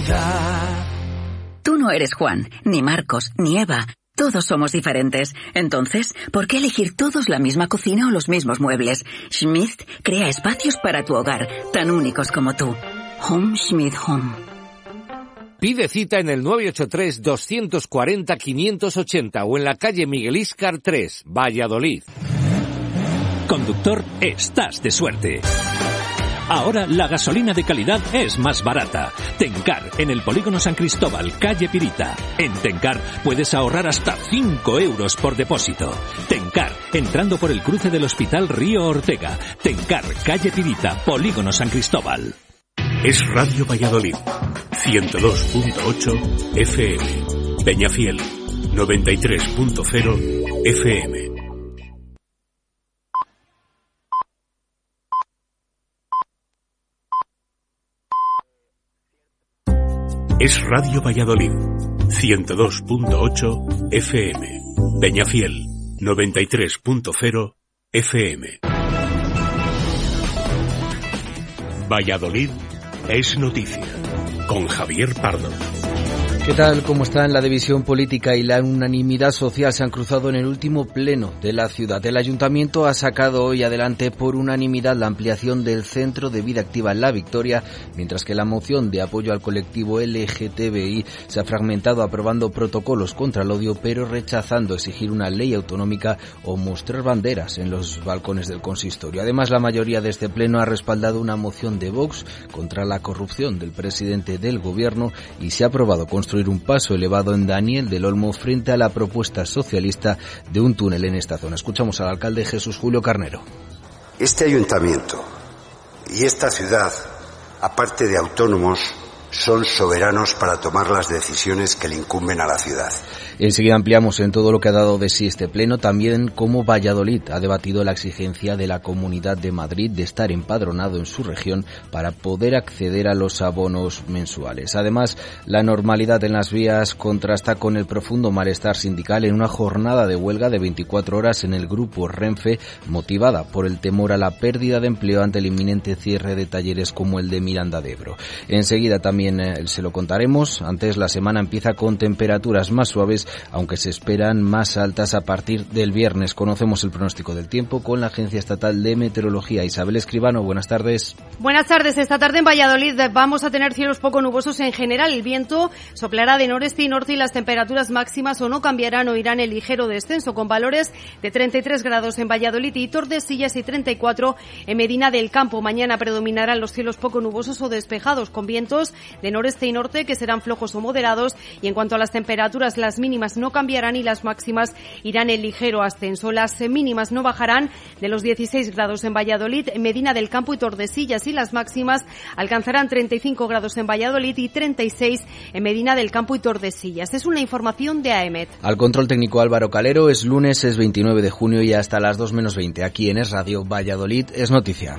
calidad. Tú no eres Juan, ni Marcos, ni Eva. Todos somos diferentes. Entonces, ¿por qué elegir todos la misma cocina o los mismos muebles? Schmidt crea espacios para tu hogar, tan únicos como tú. Home Schmidt Home. Pide cita en el 983-240-580 o en la calle Miguel Íscar 3, Valladolid. Conductor, estás de suerte. Ahora la gasolina de calidad es más barata. Tencar, en el Polígono San Cristóbal, calle Pirita. En Tencar puedes ahorrar hasta 5 euros por depósito. Tencar, entrando por el cruce del Hospital Río Ortega. Tencar, calle Pirita, Polígono San Cristóbal. Es Radio Valladolid, 102.8 FM. Peñafiel, 93.0 FM. Es Radio Valladolid, 102.8 FM. Peñafiel, 93.0 FM. Valladolid es noticia, con Javier Pardo. ¿Qué tal? ¿Cómo están? La división política y la unanimidad social se han cruzado en el último pleno de la ciudad. El Ayuntamiento ha sacado hoy adelante por unanimidad la ampliación del Centro de Vida Activa en La Victoria, mientras que la moción de apoyo al colectivo LGTBI se ha fragmentado aprobando protocolos contra el odio, pero rechazando exigir una ley autonómica o mostrar banderas en los balcones del consistorio. Además, la mayoría de este pleno ha respaldado una moción de Vox contra la corrupción del presidente del Gobierno y se ha aprobado construir un paso elevado en Daniel del Olmo frente a la propuesta socialista de un túnel en esta zona. Escuchamos al alcalde Jesús Julio Carnero. Este ayuntamiento y esta ciudad, aparte de autónomos, son soberanos para tomar las decisiones que le incumben a la ciudad. Enseguida ampliamos en todo lo que ha dado de sí este pleno, también cómo Valladolid ha debatido la exigencia de la Comunidad de Madrid de estar empadronado en su región para poder acceder a los abonos mensuales. Además, la normalidad en las vías contrasta con el profundo malestar sindical en una jornada de huelga de 24 horas en el grupo Renfe, motivada por el temor a la pérdida de empleo ante el inminente cierre de talleres como el de Miranda de Ebro. Enseguida también se lo contaremos. Antes, la semana empieza con temperaturas más suaves, aunque se esperan más altas a partir del viernes. Conocemos el pronóstico del tiempo con la Agencia Estatal de Meteorología. Isabel Escribano, buenas tardes. Buenas tardes. Esta tarde en Valladolid vamos a tener cielos poco nubosos en general. El viento soplará de noreste y norte y las temperaturas máximas o no cambiarán o irán en ligero descenso, con valores de 33 grados en Valladolid y Tordesillas y 34 en Medina del Campo. Mañana predominarán los cielos poco nubosos o despejados, con vientos de noreste y norte que serán flojos o moderados, y en cuanto a las temperaturas, las mínimas no cambiarán y las máximas irán en ligero ascenso. Las mínimas no bajarán de los 16 grados en Valladolid, en Medina del Campo y Tordesillas, y las máximas alcanzarán 35 grados en Valladolid y 36 en Medina del Campo y Tordesillas. Es una información de AEMET. Al control técnico Álvaro Calero. Es lunes, es 29 de junio y hasta las 2 menos 20 aquí en Es Radio Valladolid es noticia.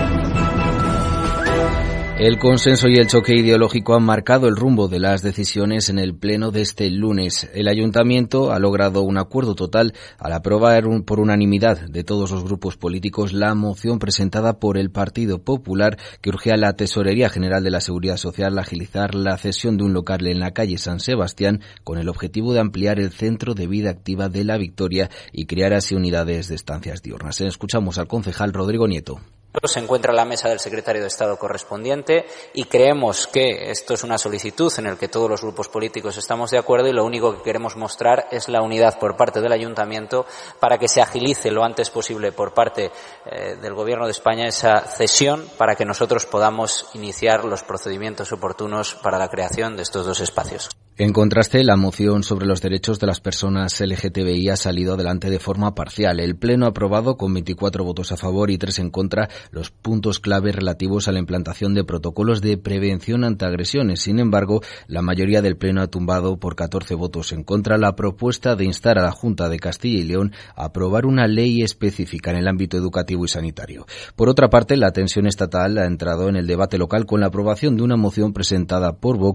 El consenso y el choque ideológico han marcado el rumbo de las decisiones en el pleno de este lunes. El Ayuntamiento ha logrado un acuerdo total al aprobar por unanimidad de todos los grupos políticos la moción presentada por el Partido Popular que urgía a la Tesorería General de la Seguridad Social a agilizar la cesión de un local en la calle San Sebastián con el objetivo de ampliar el Centro de Vida Activa de La Victoria y crear así unidades de estancias diurnas. Escuchamos al concejal Rodrigo Nieto. Se encuentra en la mesa del secretario de Estado correspondiente y creemos que esto es una solicitud en la que todos los grupos políticos estamos de acuerdo, y lo único que queremos mostrar es la unidad por parte del Ayuntamiento para que se agilice lo antes posible por parte del Gobierno de España esa cesión, para que nosotros podamos iniciar los procedimientos oportunos para la creación de estos dos espacios. En contraste, la moción sobre los derechos de las personas LGTBI ha salido adelante de forma parcial. El Pleno ha aprobado con 24 votos a favor y 3 en contra los puntos clave relativos a la implantación de protocolos de prevención ante agresiones. Sin embargo, la mayoría del Pleno ha tumbado por 14 votos en contra la propuesta de instar a la Junta de Castilla y León a aprobar una ley específica en el ámbito educativo y sanitario. Por otra parte, la tensión estatal ha entrado en el debate local con la aprobación de una moción presentada por Vox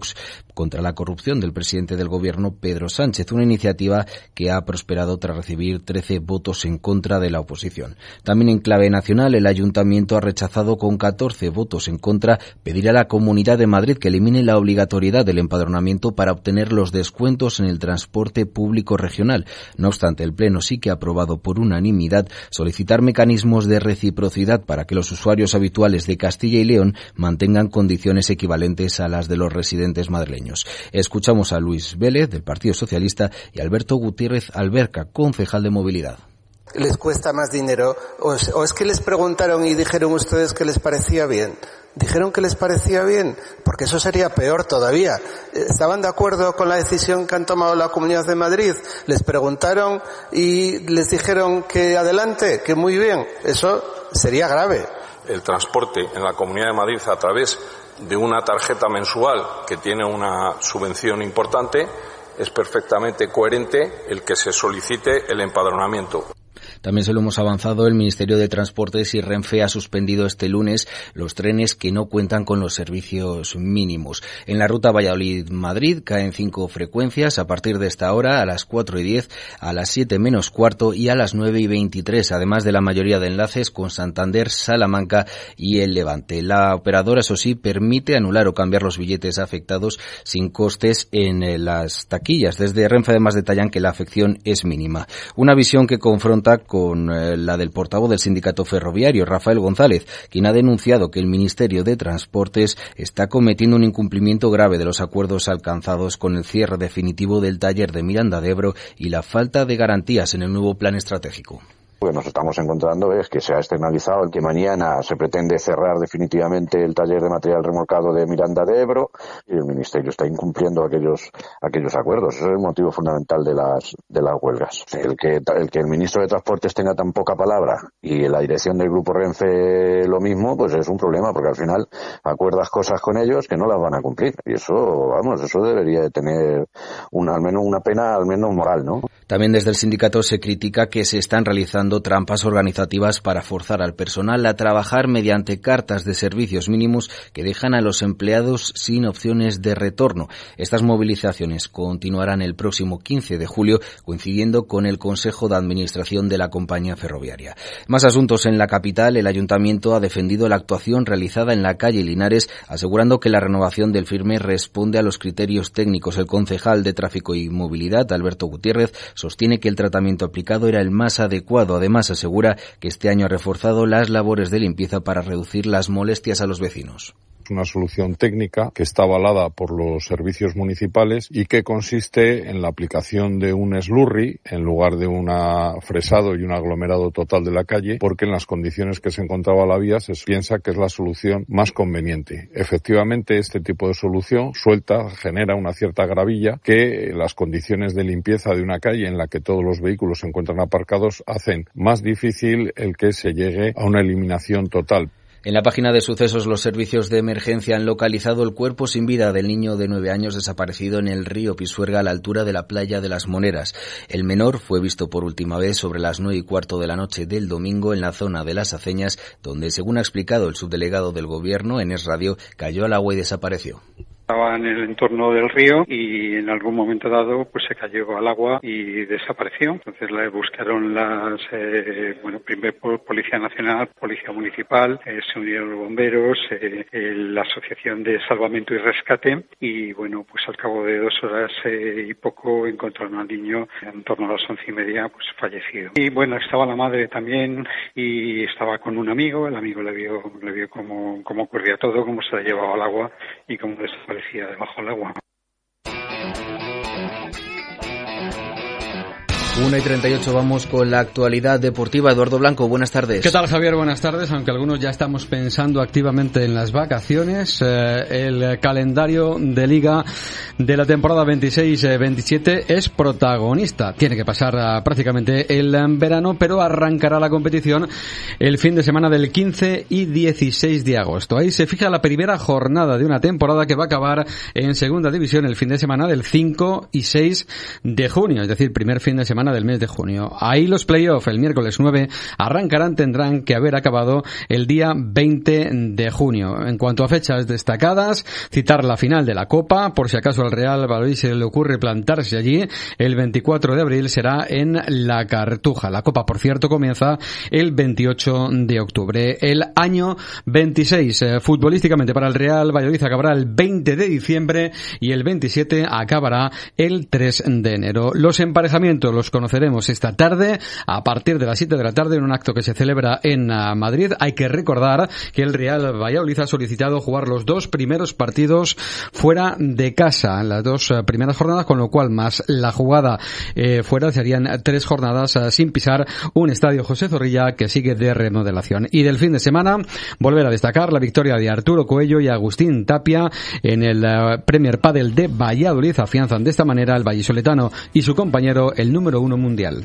contra la corrupción del presidente del Gobierno, Pedro Sánchez, una iniciativa que ha prosperado tras recibir 13 votos en contra de la oposición. También en clave nacional, el Ayuntamiento ha rechazado con 14 votos en contra pedir a la Comunidad de Madrid que elimine la obligatoriedad del empadronamiento para obtener los descuentos en el transporte público regional. No obstante, el Pleno sí que ha aprobado por unanimidad solicitar mecanismos de reciprocidad para que los usuarios habituales de Castilla y León mantengan condiciones equivalentes a las de los residentes madrileños. Escuchamos a Luis Vélez, del Partido Socialista, y Alberto Gutiérrez Alberca, concejal de Movilidad. ¿Les cuesta más dinero? ¿O es que les preguntaron y dijeron ustedes que les parecía bien? ¿Dijeron que les parecía bien? Porque eso sería peor todavía. ¿Estaban de acuerdo con la decisión que han tomado la Comunidad de Madrid? ¿Les preguntaron y les dijeron que adelante, que muy bien? Eso sería grave. El transporte en la Comunidad de Madrid a través de una tarjeta mensual que tiene una subvención importante, es perfectamente coherente el que se solicite el empadronamiento. También se lo hemos avanzado, el Ministerio de Transportes y Renfe ha suspendido este lunes los trenes que no cuentan con los servicios mínimos. En la ruta Valladolid-Madrid caen 5 frecuencias a partir de esta hora, a las 4:10, a las 7 menos cuarto y a las 9:23, además de la mayoría de enlaces con Santander, Salamanca y el Levante. La operadora, eso sí, permite anular o cambiar los billetes afectados sin costes en las taquillas. Desde Renfe además detallan que la afección es mínima. Una visión que confronta con la del portavoz del sindicato ferroviario, Rafael González, quien ha denunciado que el Ministerio de Transportes está cometiendo un incumplimiento grave de los acuerdos alcanzados con el cierre definitivo del taller de Miranda de Ebro y la falta de garantías en el nuevo plan estratégico. Lo que nos estamos encontrando es que se ha externalizado el que mañana se pretende cerrar definitivamente el taller de material remolcado de Miranda de Ebro y el Ministerio está incumpliendo aquellos acuerdos. Ese es el motivo fundamental de las huelgas. El que el ministro de Transportes tenga tan poca palabra y la dirección del Grupo Renfe lo mismo, pues es un problema, porque al final acuerdas cosas con ellos que no las van a cumplir. Y eso debería de tener al menos una pena, al menos moral, ¿no? También desde el sindicato se critica que se están realizando trampas organizativas para forzar al personal a trabajar mediante cartas de servicios mínimos que dejan a los empleados sin opciones de retorno. Estas movilizaciones continuarán el próximo 15 de julio, coincidiendo con el Consejo de Administración de la compañía ferroviaria. Más asuntos en la capital. El Ayuntamiento ha defendido la actuación realizada en la calle Linares, asegurando que la renovación del firme responde a los criterios técnicos. El concejal de Tráfico y Movilidad, Alberto Gutiérrez, sostiene que el tratamiento aplicado era el más adecuado. Además, asegura que este año ha reforzado las labores de limpieza para reducir las molestias a los vecinos. Una solución técnica que está avalada por los servicios municipales y que consiste en la aplicación de un slurry en lugar de un fresado y un aglomerado total de la calle, porque en las condiciones que se encontraba la vía se piensa que es la solución más conveniente. Efectivamente, este tipo de solución suelta genera una cierta gravilla que las condiciones de limpieza de una calle en la que todos los vehículos se encuentran aparcados hacen más difícil el que se llegue a una eliminación total. En la página de sucesos, los servicios de emergencia han localizado el cuerpo sin vida del niño de 9 años desaparecido en el río Pisuerga a la altura de la playa de Las Moneras. El menor fue visto por última vez sobre las 9:15 de la noche del domingo en la zona de Las Aceñas, donde, según ha explicado el subdelegado del Gobierno en Es Radio, cayó al agua y desapareció. Estaba en el entorno del río y en algún momento dado pues se cayó al agua y desapareció. Entonces la buscaron primero Policía Nacional, Policía Municipal, se unieron los bomberos, la Asociación de Salvamento y Rescate y pues al cabo de 2 horas y poco encontraron al niño en torno a las 11:30 pues fallecido. Y estaba la madre también y estaba con un amigo. El amigo le vio cómo ocurría todo, cómo se la llevaba al agua y cómo desaparecía debajo del agua. 1:38, vamos con la actualidad deportiva. Eduardo Blanco, buenas tardes. ¿Qué tal, Javier? Buenas tardes. Aunque algunos ya estamos pensando activamente en las vacaciones, el calendario de Liga de la temporada 26-27 es protagonista. Tiene que pasar prácticamente el verano, pero arrancará la competición el fin de semana del 15 y 16 de agosto. Ahí se fija la primera jornada de una temporada que va a acabar en segunda división el fin de semana del 5 y 6 de junio, es decir, primer fin de semana del mes de junio. Ahí los playoffs el miércoles 9 arrancarán, tendrán que haber acabado el día 20 de junio. En cuanto a fechas destacadas, citar la final de la Copa, por si acaso al Real Valladolid se le ocurre plantarse allí, el 24 de abril será en La Cartuja. La Copa, por cierto, comienza el 28 de octubre. El año 26, futbolísticamente para el Real Valladolid, acabará el 20 de diciembre y el 27 acabará el 3 de enero. Los emparejamientos los conoceremos esta tarde a partir de las 7 de la tarde en un acto que se celebra en Madrid. Hay que recordar que el Real Valladolid ha solicitado jugar los 2 primeros partidos fuera de casa en las 2 primeras jornadas, con lo cual más la jugada fuera serían 3 jornadas sin pisar un estadio José Zorrilla que sigue de remodelación. Y del fin de semana volver a destacar la victoria de Arturo Coello y Agustín Tapia en el Premier Padel de Valladolid. Afianzan de esta manera el vallisoletano y su compañero el número 1 mundial.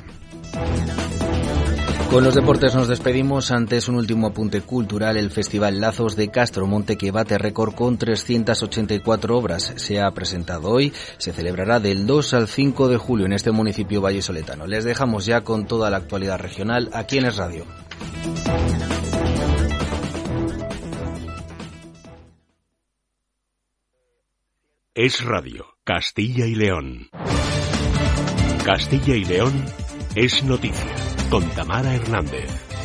Con los deportes nos despedimos. Antes, un último apunte cultural. El Festival Lazos de Castromonte, que bate récord con 384 obras, se ha presentado hoy. Se celebrará del 2 al 5 de julio en este municipio vallisoletano. Les dejamos ya con toda la actualidad regional aquí en Es Radio. Es Radio, Castilla y León. Castilla y León es noticia, con Tamara Hernández.